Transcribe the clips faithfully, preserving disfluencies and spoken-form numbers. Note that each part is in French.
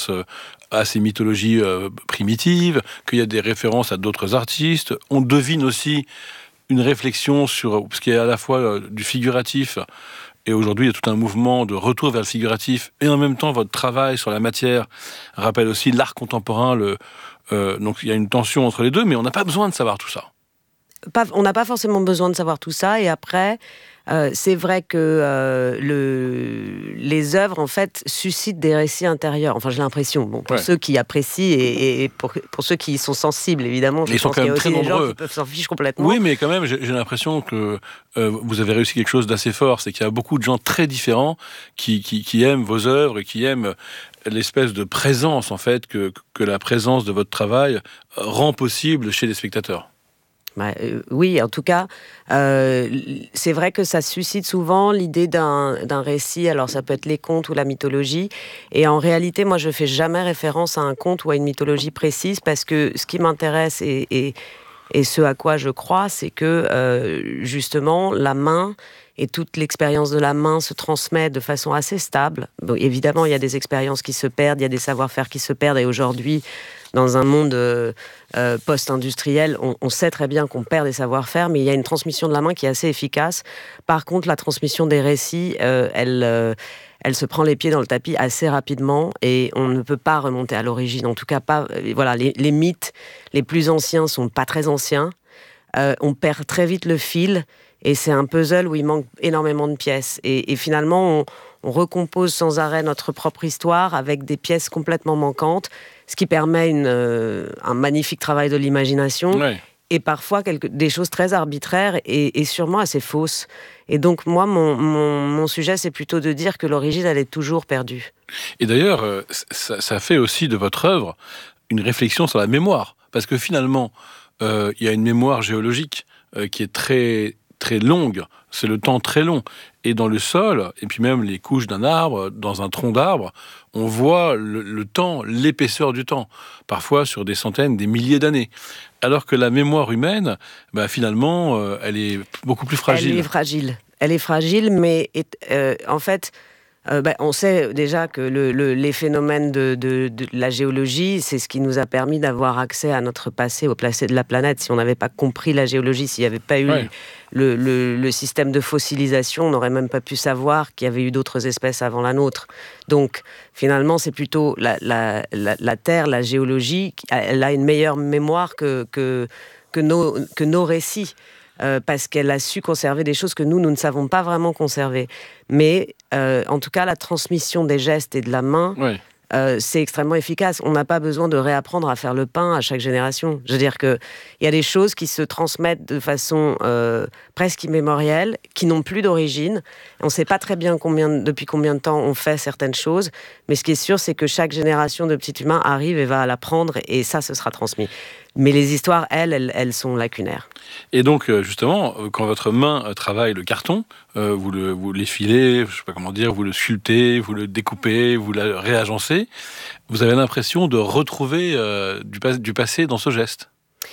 références euh, à ces mythologies euh, primitives, qu'il y a des références à d'autres artistes. On devine aussi une réflexion sur ce qui est à la fois euh, du figuratif, et aujourd'hui il y a tout un mouvement de retour vers le figuratif, et en même temps votre travail sur la matière rappelle aussi l'art contemporain. Le, euh, donc il y a une tension entre les deux, mais on n'a pas besoin de savoir tout ça. Pas, on n'a pas forcément besoin de savoir tout ça, et après, euh, c'est vrai que euh, le, les œuvres, en fait, suscitent des récits intérieurs. Enfin, j'ai l'impression, bon, pour Ouais. ceux qui apprécient et, et pour, pour ceux qui sont sensibles, évidemment, je Ils sont pense quand qu'il y a même aussi très des gens nombreux. qui peuvent s'en ficher complètement. Oui, mais quand même, j'ai, j'ai l'impression que euh, vous avez réussi quelque chose d'assez fort. C'est qu'il y a beaucoup de gens très différents qui, qui, qui aiment vos œuvres et qui aiment l'espèce de présence, en fait, que, que la présence de votre travail rend possible chez les spectateurs. Bah, euh, oui, en tout cas, euh, c'est vrai que ça suscite souvent l'idée d'un, d'un récit. Alors, ça peut être les contes ou la mythologie. Et en réalité, moi, je fais jamais référence à un conte ou à une mythologie précise, parce que ce qui m'intéresse et, et, et ce à quoi je crois, c'est que, euh, justement, la main et toute l'expérience de la main se transmet de façon assez stable. Bon, évidemment, il y a des expériences qui se perdent, il y a des savoir-faire qui se perdent, et aujourd'hui, dans un monde euh, euh, post-industriel, on, on sait très bien qu'on perd des savoir-faire, mais il y a une transmission de la main qui est assez efficace. Par contre, la transmission des récits, euh, elle, euh, elle se prend les pieds dans le tapis assez rapidement, et on ne peut pas remonter à l'origine. En tout cas, pas. Euh, voilà, les, les mythes les plus anciens sont pas très anciens. Euh, on perd très vite le fil, et c'est un puzzle où il manque énormément de pièces. Et, et finalement, on, on recompose sans arrêt notre propre histoire avec des pièces complètement manquantes, ce qui permet une, euh, un magnifique travail de l'imagination, Ouais. et parfois quelque, des choses très arbitraires et, et sûrement assez fausses. Et donc, moi, mon, mon, mon sujet, c'est plutôt de dire que l'origine, elle est toujours perdue. Et d'ailleurs, euh, ça, ça fait aussi de votre œuvre une réflexion sur la mémoire. Parce que finalement, euh, il y a une mémoire géologique euh, qui est très, très longue. C'est le temps très long. Et dans le sol, et puis même les couches d'un arbre, dans un tronc d'arbre, on voit le, le temps, l'épaisseur du temps, parfois sur des centaines, des milliers d'années. Alors que la mémoire humaine, bah, finalement, euh, elle est beaucoup plus fragile. Elle est fragile. Elle est fragile, mais euh, en fait, euh, bah, on sait déjà que le, le, les phénomènes de, de, de la géologie, c'est ce qui nous a permis d'avoir accès à notre passé, au passé de la planète. Si on n'avait pas compris la géologie, s'il n'y avait pas eu Ouais. le, le, le système de fossilisation, on n'aurait même pas pu savoir qu'il y avait eu d'autres espèces avant la nôtre. Donc, finalement, c'est plutôt la, la, la, la Terre, la géologie, elle a une meilleure mémoire que, que, que, nos, que nos récits. Euh, parce qu'elle a su conserver des choses que nous, nous ne savons pas vraiment conserver. Mais euh, en tout cas, la transmission des gestes et de la main, Ouais. euh, c'est extrêmement efficace. On n'a pas besoin de réapprendre à faire le pain à chaque génération. Je veux dire qu'il y a des choses qui se transmettent de façon euh, presque immémorielle, qui n'ont plus d'origine. On ne sait pas très bien combien, depuis combien de temps on fait certaines choses, mais ce qui est sûr, c'est que chaque génération de petits humains arrive et va l'apprendre, et ça, ce sera transmis. Mais les histoires, elles, elles, elles sont lacunaires. Et donc, euh, justement, euh, quand votre main euh, travaille le carton, euh, vous, le, vous l'effilez, je ne sais pas comment dire, vous le sculptez, vous le découpez, vous le réagencez, vous avez l'impression de retrouver euh, du, pas, du passé dans ce geste.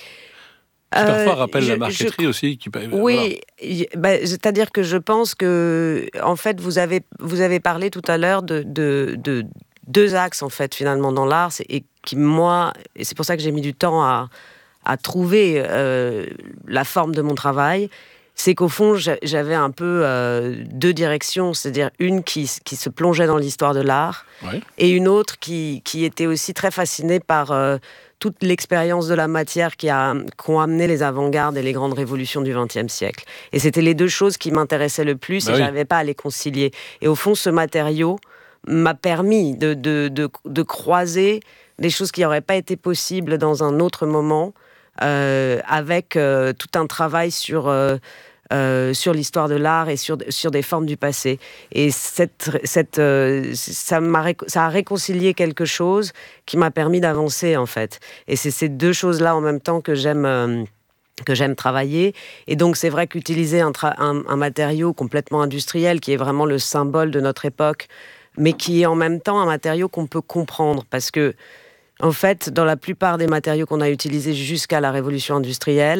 Qui Euh, parfois rappelle je- la marqueterie je- aussi. Qui, voilà. Oui, y- bah, c'est-à-dire que je pense que, en fait, vous avez, vous avez parlé tout à l'heure de, de, de deux axes, en fait, finalement, dans l'art, c'est- et qui, moi, et c'est pour ça que j'ai mis du temps à, à trouver euh, la forme de mon travail, c'est qu'au fond, j'a- j'avais un peu euh, deux directions, c'est-à-dire une qui, qui se plongeait dans l'histoire de l'art, Ouais. et une autre qui, qui était aussi très fascinée par euh, toute l'expérience de la matière qui a, qu'ont amené les avant-gardes et les grandes révolutions du vingtième siècle. Et c'était les deux choses qui m'intéressaient le plus, Bah et oui. je n'arrivais pas à les concilier. Et au fond, ce matériau m'a permis de, de, de, de croiser des choses qui n'auraient pas été possibles dans un autre moment, euh, avec euh, tout un travail sur... Euh, Euh, sur l'histoire de l'art et sur, sur des formes du passé. Et cette, cette, euh, ça, m'a réco- ça a réconcilié quelque chose qui m'a permis d'avancer, en fait. Et c'est ces deux choses-là en même temps que j'aime... Euh, que j'aime travailler. Et donc, c'est vrai qu'utiliser un, tra- un, un matériau complètement industriel, qui est vraiment le symbole de notre époque, mais qui est en même temps un matériau qu'on peut comprendre, parce que, en fait, dans la plupart des matériaux qu'on a utilisés jusqu'à la révolution industrielle,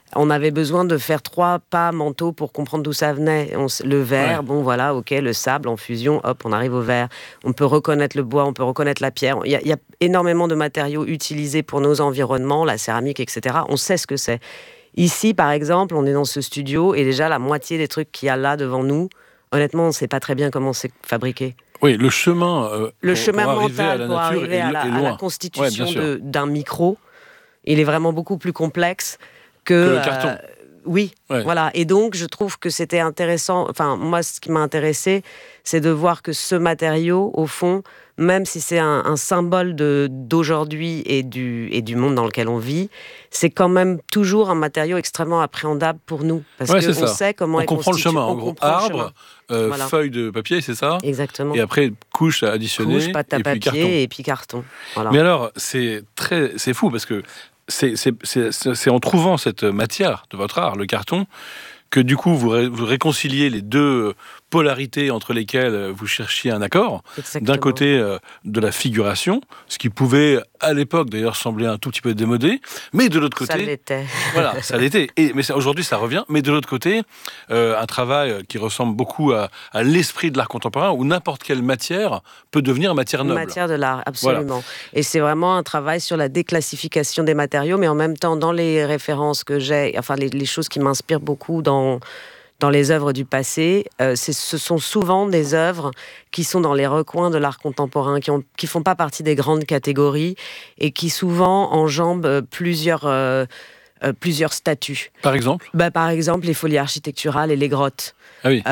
On avait besoin de faire trois pas mentaux pour comprendre d'où ça venait. On, le verre, ouais. bon voilà, ok, le sable en fusion, hop, on arrive au verre. On peut reconnaître le bois, on peut reconnaître la pierre. Il y a, il y a énormément de matériaux utilisés pour nos environnements, la céramique, et cetera. On sait ce que c'est. Ici, par exemple, on est dans ce studio et déjà la moitié des trucs qu'il y a là devant nous, honnêtement, on ne sait pas très bien comment c'est fabriqué. Oui, le chemin, euh, le pour, chemin pour mental arriver à la pour nature arriver est, à la, est à loin. la constitution ouais, de, d'un micro, il est vraiment beaucoup plus complexe que, que le carton. Euh, oui, ouais. voilà. Et donc, je trouve que c'était intéressant. Enfin, moi, ce qui m'a intéressé, c'est de voir que ce matériau, au fond, même si c'est un, un symbole de, d'aujourd'hui et du, et du monde dans lequel on vit, c'est quand même toujours un matériau extrêmement appréhendable pour nous. Parce ouais, qu'on sait comment on est comprend constitué. le chemin. En gros, arbre, euh, voilà. feuille de papier, c'est ça ? Exactement. Et après, couche à additionner. Couche, pâte à et papier puis carton. et puis carton. Voilà. Mais alors, c'est, très, c'est fou parce que c'est, c'est, c'est, c'est en trouvant cette matière de votre art, le carton, que du coup, vous, ré, vous réconciliez les deux polarités entre lesquelles vous cherchiez un accord. Exactement. D'un côté, euh, de la figuration, ce qui pouvait, à l'époque, d'ailleurs, sembler un tout petit peu démodé, mais de l'autre côté... Ça l'était. Voilà, ça l'était. Et, mais ça, aujourd'hui, ça revient. Mais de l'autre côté, euh, un travail qui ressemble beaucoup à, à l'esprit de l'art contemporain, où n'importe quelle matière peut devenir matière noble. Matière de l'art, absolument. Voilà. Et c'est vraiment un travail sur la déclassification des matériaux, mais en même temps, dans les références que j'ai, enfin, les, les choses qui m'inspirent beaucoup dans... dans les œuvres du passé, euh, c'est, ce sont souvent des œuvres qui sont dans les recoins de l'art contemporain, qui ne qui font pas partie des grandes catégories et qui souvent enjambent plusieurs, euh, euh, plusieurs statuts. Par exemple bah, Par exemple, les folies architecturales et les grottes. Ah oui.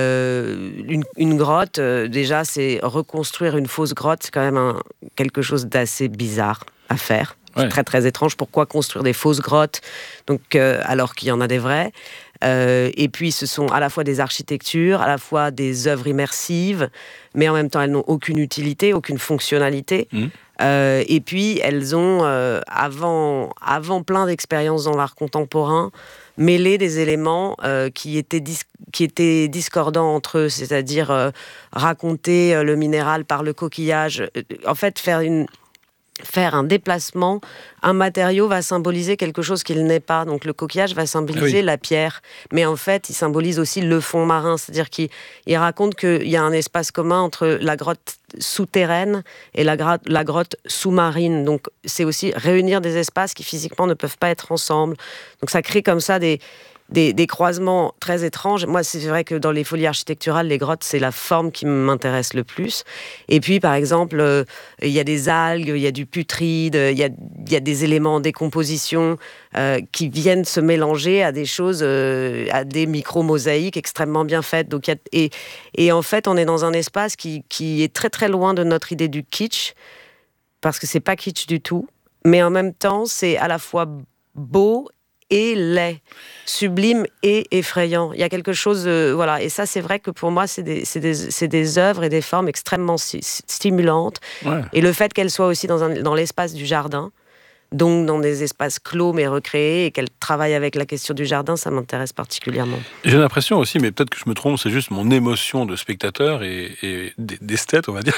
Euh, une, une grotte, euh, déjà, c'est reconstruire une fausse grotte, c'est quand même un, quelque chose d'assez bizarre à faire. C'est ouais. très, très étrange. Pourquoi construire des fausses grottes donc, euh, alors qu'il y en a des vraies ? Euh, et puis, ce sont à la fois des architectures, à la fois des œuvres immersives, mais en même temps, elles n'ont aucune utilité, aucune fonctionnalité. Mmh. Euh, et puis, elles ont, euh, avant, avant plein d'expériences dans l'art contemporain, mêlé des éléments euh, qui, étaient dis- qui étaient discordants entre eux, c'est-à-dire euh, raconter euh, le minéral par le coquillage. Euh, en fait, faire une... faire un déplacement, un matériau va symboliser quelque chose qu'il n'est pas. Donc le coquillage va symboliser oui. la pierre. Mais en fait, il symbolise aussi le fond marin. C'est-à-dire qu'il il raconte qu'il y a un espace commun entre la grotte souterraine et la, gra- la grotte sous-marine. Donc c'est aussi réunir des espaces qui physiquement ne peuvent pas être ensemble. Donc ça crée comme ça des... Des, des croisements très étranges. Moi, c'est vrai que dans les folies architecturales, les grottes, c'est la forme qui m'intéresse le plus. Et puis, par exemple, euh, il y a des algues, il y a du putride, il y a, il y a des éléments en décomposition euh, qui viennent se mélanger à des choses, euh, à des micro-mosaïques extrêmement bien faites. Donc, il y a, et, et en fait, on est dans un espace qui, qui est très, très loin de notre idée du kitsch, parce que c'est pas kitsch du tout, mais en même temps, c'est à la fois beau et laid, sublime et effrayant. Il y a quelque chose, euh, voilà. Et ça, c'est vrai que pour moi, c'est des, c'est des, c'est des œuvres et des formes extrêmement si, stimulantes. Ouais. Et le fait qu'elles soient aussi dans, un, dans l'espace du jardin, donc dans des espaces clos mais recréés, et qu'elles travaillent avec la question du jardin, ça m'intéresse particulièrement. J'ai l'impression aussi, mais peut-être que je me trompe, c'est juste mon émotion de spectateur et, et d'esthète, on va dire.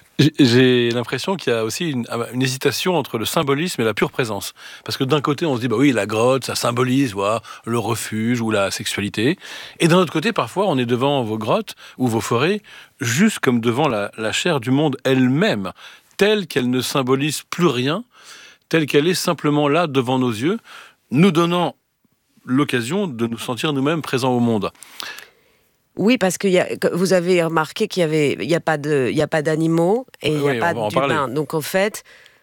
J'ai l'impression qu'il y a aussi une, une hésitation entre le symbolisme et la pure présence. Parce que d'un côté, on se dit, bah oui, la grotte, ça symbolise voilà, le refuge ou la sexualité. Et d'un autre côté, parfois, on est devant vos grottes ou vos forêts, juste comme devant la, la chair du monde elle-même, telle qu'elle ne symbolise plus rien, telle qu'elle est simplement là devant nos yeux, nous donnant l'occasion de nous sentir nous-mêmes présents au monde. Oui, parce que y a, vous avez remarqué qu'il n'y a, a pas d'animaux et il n'y a oui, pas d'humains. Donc en fait,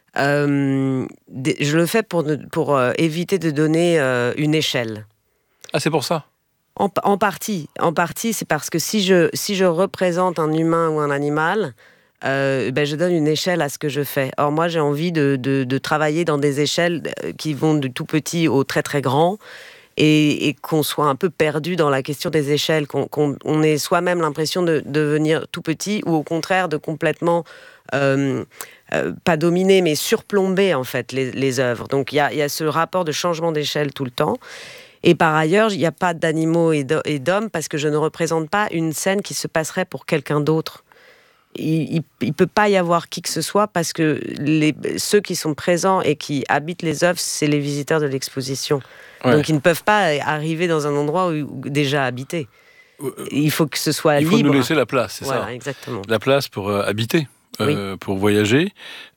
euh, je le fais pour, pour euh, éviter de donner euh, une échelle. Ah, c'est pour ça ? En, en partie. En partie, c'est parce que si je, si je représente un humain ou un animal... Euh, ben je donne une échelle à ce que je fais. Or moi j'ai envie de, de, de travailler dans des échelles qui vont du tout petit au très très grand et, et qu'on soit un peu perdu dans la question des échelles, qu'on, qu'on on ait soi-même l'impression de, de devenir tout petit ou au contraire de complètement euh, euh, pas dominer mais surplomber en fait les, les œuvres. Donc il y a, y a ce rapport de changement d'échelle tout le temps. Et par ailleurs, il n'y a pas d'animaux et d'hommes parce que je ne représente pas une scène qui se passerait pour quelqu'un d'autre. il ne peut pas y avoir qui que ce soit parce que les, ceux qui sont présents et qui habitent les œuvres, c'est les visiteurs de l'exposition. Ouais. Donc ils ne peuvent pas arriver dans un endroit où, où déjà habité. Il faut que ce soit il libre. Il faut nous laisser la place, c'est voilà, ça. Exactement. La place pour euh, habiter. Euh, oui. Pour voyager.